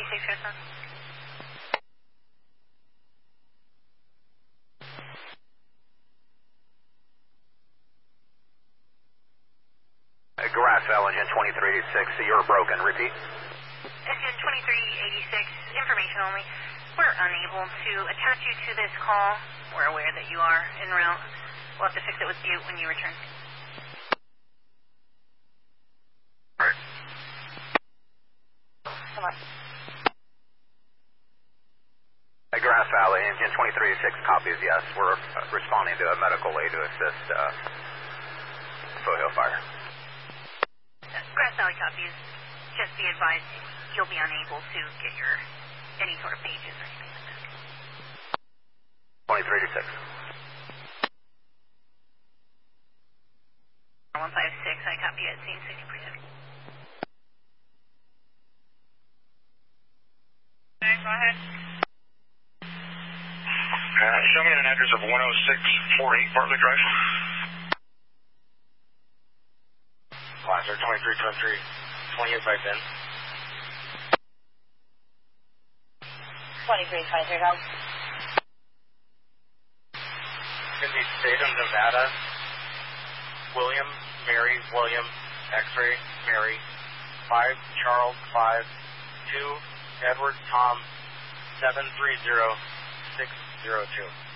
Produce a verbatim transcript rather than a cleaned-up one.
eighty-six, Crestone. Grass Valley, engine twenty-three eighty-six, you're broken. Repeat. Engine twenty-three eighty-six, information only. We're unable to attach you to this call. We're aware that you are en route. We'll have to fix it with Butte when you return. Alright. Come on. Grass Valley, engine twenty-three eighty-six, copies, yes. We're uh, responding to a medical aid to assist uh, Foothill Fire. Grass Valley copies. Just be advised, you'll be unable to get your any sort of pages or anything like that. twenty-three eighty-six. one five six, I copy at scene sixty percent. Okay, go ahead. Uh, show me an address of one oh six forty-eight Bartlett Drive. Placer twenty-three twenty-three, twenty-eight by ten. twenty-three twenty-three, go. In the state of Nevada, William, Mary, William, X-ray, Mary, five, Charles, five, two, Edward, Tom, seven three zero, six zero two.